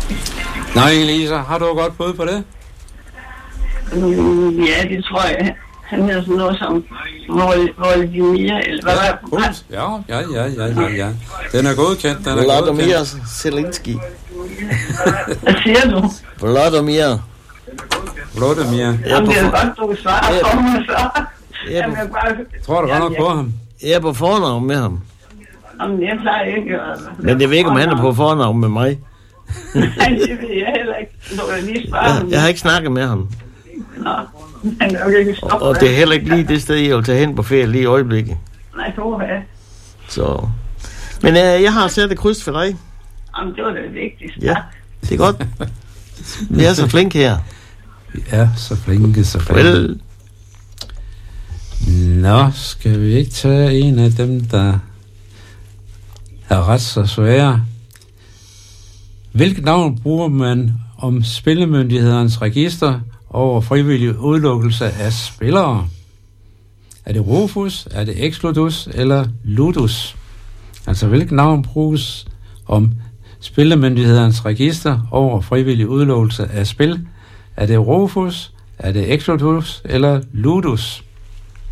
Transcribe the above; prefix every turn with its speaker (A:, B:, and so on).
A: Nej, Elisa, har du godt bud på det?
B: Ja, det tror jeg. Han hedder sådan noget som Volodymyr, eller hvad var det?
A: Ja. Den er godkendt, den er
C: Volodymyr
A: godkendt.
C: Zelensky.
B: Hvad siger du?
C: Volodymyr.
B: Jamen, det er godt, du kan svare for mig, så. Jamen, jeg bare...
A: Tror du godt nok på ham?
C: Jeg er på fornavn med ham.
B: Jamen, jeg plejer ikke at...
C: Men det ved ikke, om han er på fornavn med mig.
B: Nej, det ved jeg heller ikke. Du kan lige svare ham.
C: Jeg har ikke snakket med ham.
B: Nå, han er jo ikke stoppet.
C: Og det er heller ikke lige det sted, jeg vil tage hen på ferie lige i øjeblikket.
B: Nej, så hvad?
C: Så... Men jeg har sat et kryds for dig.
B: Jamen, det var det vigtigste.
C: Ja, det er godt. Vi er så flinke her.
A: Ja, så flinke.
C: Vel.
A: Nå, skal vi ikke tage en af dem, der er ret så svære? Hvilket navn bruger man om spillemyndighedernes register over frivillig udelukkelse af spillere? Er det Rufus, er det Exodus eller Ludus? Altså, hvilket navn bruges om spillemyndighedernes register over frivillig udelukkelse af spil? Er det Rufus, er det Exodus eller Ludus?